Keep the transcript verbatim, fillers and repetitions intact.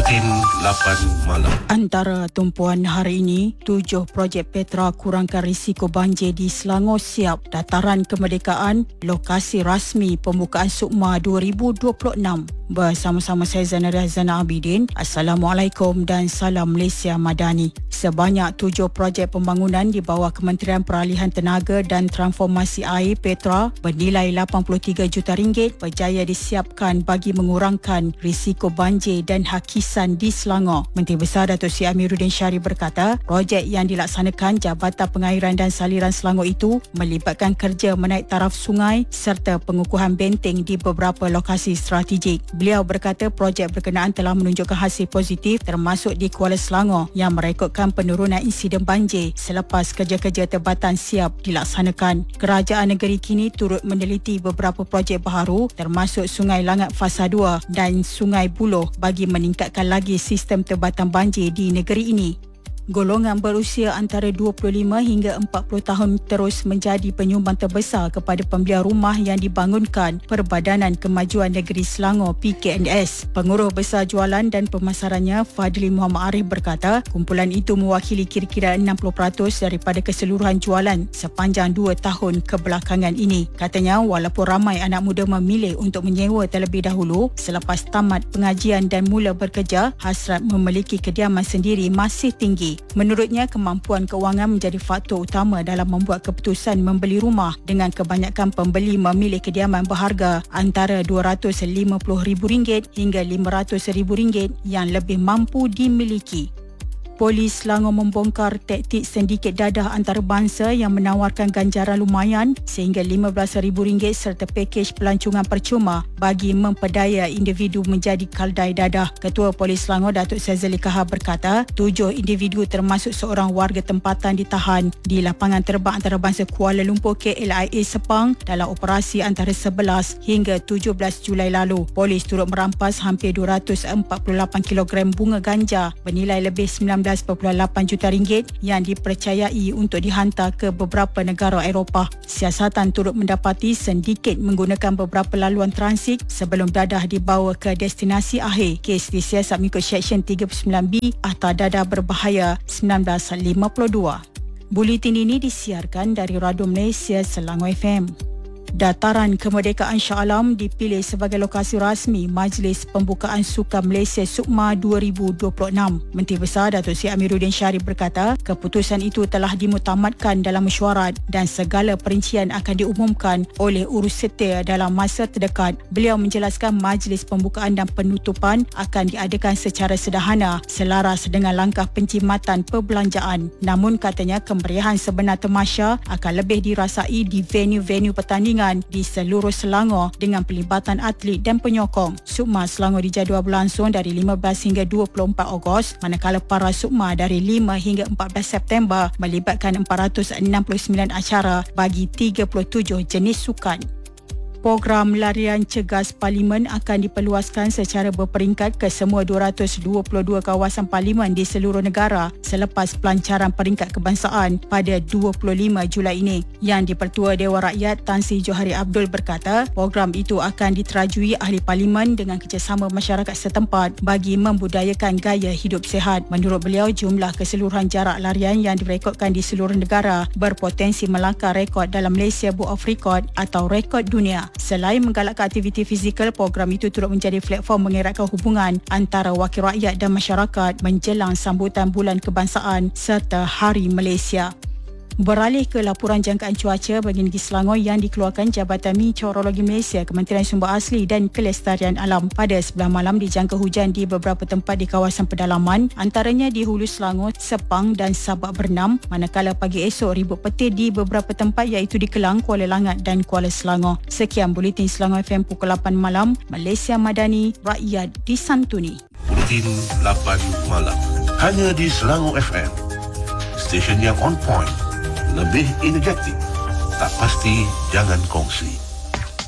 Buletin lapan malam. Antara tumpuan hari ini, tujuh projek Petra kurangkan risiko banjir di Selangor siap. Dataran kemerdekaan, lokasi rasmi pembukaan Sukma dua ribu dua puluh enam. Bersama-sama saya Zanaria Zana Abidin. Assalamualaikum dan salam Malaysia Madani. Sebanyak tujuh projek pembangunan di bawah Kementerian Peralihan Tenaga dan Transformasi Air Petra bernilai lapan puluh tiga juta ringgit berjaya disiapkan bagi mengurangkan risiko banjir dan hakisan di Selangor. Menteri Besar Datuk Seri Amiruddin Syarif berkata, projek yang dilaksanakan Jabatan Pengairan dan Saliran Selangor itu melibatkan kerja menaik taraf sungai serta pengukuhan benteng di beberapa lokasi strategik. Beliau berkata projek berkenaan telah menunjukkan hasil positif termasuk di Kuala Selangor yang merekodkan penurunan insiden banjir selepas kerja-kerja tempatan siap dilaksanakan. Kerajaan negeri kini turut meneliti beberapa projek baharu termasuk Sungai Langat Fasa dua dan Sungai Buloh bagi meningkatkan lagi sistem tempatan banjir di negeri ini. Golongan berusia antara dua puluh lima hingga empat puluh tahun terus menjadi penyumbang terbesar kepada pembelian rumah yang dibangunkan Perbadanan Kemajuan Negeri Selangor P K N S. Penguruh Besar Jualan dan Pemasarannya Fadli Muhammad Arif berkata, kumpulan itu mewakili kira-kira enam puluh peratus daripada keseluruhan jualan sepanjang dua tahun kebelakangan ini. Katanya, walaupun ramai anak muda memilih untuk menyewa terlebih dahulu selepas tamat pengajian dan mula bekerja, hasrat memiliki kediaman sendiri masih tinggi. Menurutnya, kemampuan kewangan menjadi faktor utama dalam membuat keputusan membeli rumah dengan kebanyakan pembeli memilih kediaman berharga antara dua ratus lima puluh ribu ringgit hingga lima ratus ribu ringgit yang lebih mampu dimiliki. Polis Selangor membongkar taktik sindiket dadah antarabangsa yang menawarkan ganjaran lumayan sehingga lima belas ribu ringgit serta pakej pelancongan percuma bagi memperdaya individu menjadi kaldai dadah. Ketua Polis Selangor Datuk Sazali Kahar berkata, tujuh individu termasuk seorang warga tempatan ditahan di lapangan terbang antarabangsa Kuala Lumpur K L I A Sepang dalam operasi antara sebelas hingga tujuh belas Julai lalu. Polis turut merampas hampir dua ratus empat puluh lapan kilogram bunga ganja bernilai lebih sembilan belas perpuluhan lapan juta ringgit yang dipercayai untuk dihantar ke beberapa negara Eropah. Siasatan turut mendapati sindiket menggunakan beberapa laluan transit sebelum dadah dibawa ke destinasi akhir. Kes disiasat mengikut Seksyen tiga puluh sembilan B Akta Dadah Berbahaya seribu sembilan ratus lima puluh dua. Buletin ini disiarkan dari Radio Malaysia Selangor F M. Dataran Kemerdekaan Shah Alam dipilih sebagai lokasi rasmi Majlis Pembukaan Sukan Malaysia Sukma dua ribu dua puluh enam. Menteri Besar Datuk Seri Amiruddin Syarif berkata, keputusan itu telah dimutamatkan dalam mesyuarat dan segala perincian akan diumumkan oleh urusserta dalam masa terdekat. Beliau menjelaskan majlis pembukaan dan penutupan akan diadakan secara sederhana selaras dengan langkah penjimatan perbelanjaan. Namun katanya kemeriahan sebenar tamasya akan lebih dirasai di venue-venue pertandingan di seluruh Selangor dengan pelibatan atlet dan penyokong. Sukma Selangor dijadual berlangsung dari lima belas hingga dua puluh empat Ogos, manakala para Sukma dari lima hingga empat belas September melibatkan empat ratus enam puluh sembilan acara bagi tiga puluh tujuh jenis sukan. Program larian cegas Parlimen akan diperluaskan secara berperingkat ke semua dua ratus dua puluh dua kawasan Parlimen di seluruh negara selepas pelancaran peringkat kebangsaan pada dua puluh lima Julai ini. Yang di-Pertua Dewan Rakyat Tan Sri Johari Abdul berkata, program itu akan diterajui ahli Parlimen dengan kerjasama masyarakat setempat bagi membudayakan gaya hidup sihat. Menurut beliau, jumlah keseluruhan jarak larian yang direkodkan di seluruh negara berpotensi melangkah rekod dalam Malaysia Book of Record atau rekod dunia. Selain menggalakkan aktiviti fizikal, program itu turut menjadi platform mengeratkan hubungan antara wakil rakyat dan masyarakat menjelang sambutan Bulan Kebangsaan serta Hari Malaysia. Beralih ke laporan jangkaan cuaca bagi negeri Selangor yang dikeluarkan Jabatan Meteorologi Malaysia, Kementerian Sumber Asli dan Kelestarian Alam. Pada sebelah malam dijangka hujan di beberapa tempat di kawasan pedalaman, antaranya di Hulu Selangor, Sepang dan Sabak Bernam, manakala pagi esok ribut petir di beberapa tempat iaitu di Kelang, Kuala Langat dan Kuala Selangor. Sekian Buletin Selangor F M pukul lapan malam. Malaysia Madani, rakyat disantuni. Buletin lapan malam. Hanya di Selangor F M. Stesen yang on point, lebih energetik, tak pasti jangan kongsi.